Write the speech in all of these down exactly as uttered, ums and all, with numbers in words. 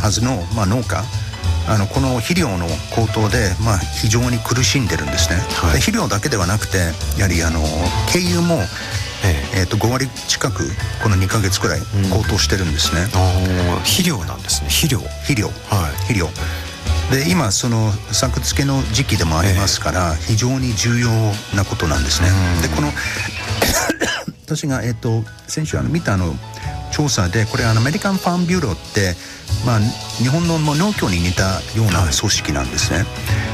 はずの、まあ、農家、あのこの肥料の高騰で、まあ、非常に苦しんでるんですね、はい、で肥料だけではなくてやはりあの軽油も、えー、えーとご割近くこのにかげつくらい高騰してるんですね、 うん、あ肥料なんですね。肥料肥料、はい、肥料で今その作付けの時期でもありますから、えー、非常に重要なことなんですね、うん、でこの私が、えー、と先週あの見たあの調査で、これあのアメリカンファームビューローって、まあ、日本の農協に似たような組織なんですね、はい、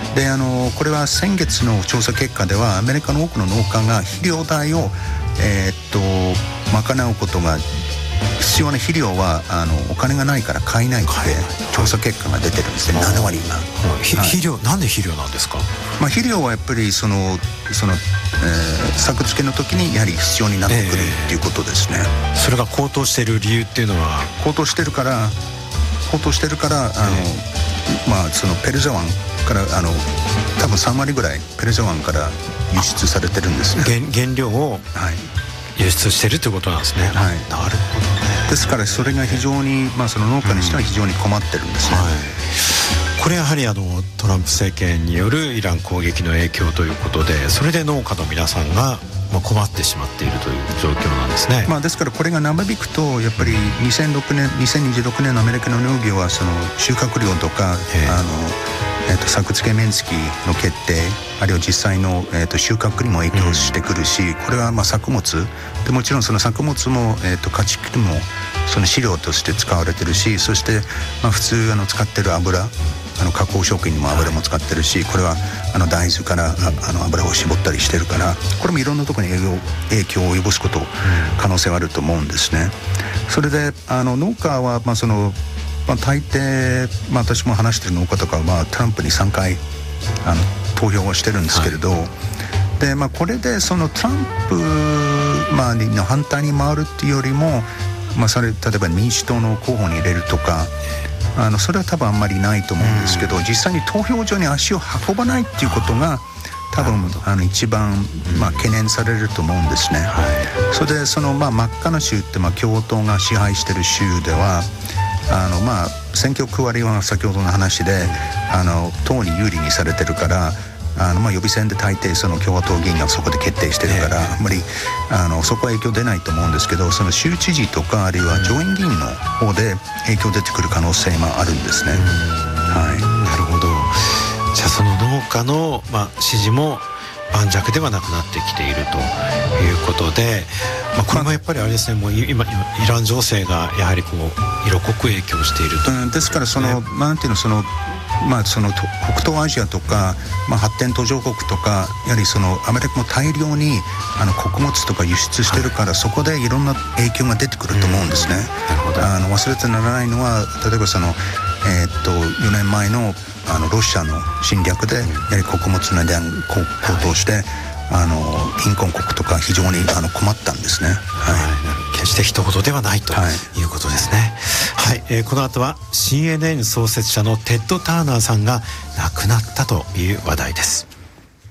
であのこれは先月の調査結果ではアメリカの多くの農家が肥料代を、えー、っと賄うことが必要な肥料はあのお金がないから買えないって調査結果が出てるんですね。なな割が、はい、 肥料、なんで肥料なんですか？ まあ、肥料はやっぱりそのその、えー、作付けの時にやはり必要になってくるっていうことですね、 えー、それが高騰している理由っていうのは高騰してるから高騰してるからあの、えー、まあそのペルジャ湾からあの多分さん割ぐらいペルジャ湾から輸出されてるんですね。 原, 原料を、はい輸出してるということなんですね、はい、なるほどね。 ですからそれが非常に、まあ、その農家にしては非常に困ってるんですね、うんはい、 これやはりあのトランプ政権によるイラン攻撃の影響ということで、それで農家の皆さんがまあ困ってしまっているという状況なんですね、 まあ、ですからこれが長引くとやっぱりにせんろくねんにせんにじゅうろくねんのアメリカの農業はその収穫量とかあのえー、と作付け面積の決定あるいは実際の、えー、と収穫にも影響してくるし、うん、これはまあ作物でもちろんその作物も、えー、と家畜もその飼料として使われてるし、そしてまあ普通あの使ってる油あの加工食品にも油も使ってるし、これはあの大豆からあの油を絞ったりしてるから、これもいろんなところに影響、影響を及ぼすこと可能性はあると思うんですね。それであの農家はまあそのまあ、大抵、まあ、私も話してる農家とかは、まあ、トランプにさんかいあの投票をしてるんですけれど、はい、でまあ、これでそのトランプ、まあ、の反対に回るっていうよりも、まあ、それ例えば民主党の候補に入れるとかあのそれは多分あんまりないと思うんですけど、うん、実際に投票所に足を運ばないっていうことが多分あの一番、まあ、懸念されると思うんですね、はい、それでその、まあ、真っ赤な州って、まあ、共和党が支配してる州ではあのまあ選挙区割りは先ほどの話であの党に有利にされてるからあのまあ予備選で大抵その共和党議員がそこで決定してるから、あんまりあのそこは影響出ないと思うんですけど、その州知事とかあるいは上院議員の方で影響出てくる可能性もあるんですね。はい、 なるほど。じゃあその農家の、まあ、支持も盤石ではなくなってきているということで、まあ、これもやっぱりあれですね、もう今イラン情勢がやはりこう色濃く影響していると、 うん、ですからその、ね、なんていうのそのまあ、その北東アジアとか、まあ、発展途上国とかやはりそのアメリカも大量にあの穀物とか輸出してるから、はい、そこでいろんな影響が出てくると思うんですね、うん、なるほど。あの忘れてならないのは例えばその、えー、っとよねんまえのあのロシアの侵略でやはり穀物の値段高騰して、はい、あの貧困国とか非常にあの困ったんですね、はいはい、決して一言ではないということですね。はい、えー、この後は シーエヌエヌ 創設者のテッド・ターナーさんが亡くなったという話題です。